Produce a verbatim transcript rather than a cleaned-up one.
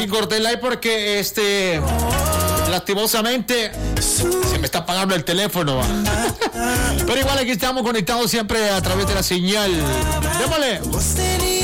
Sí, corté el live porque este lastimosamente se me está apagando el teléfono. Pero igual aquí estamos conectados siempre a través de la señal. Démosle.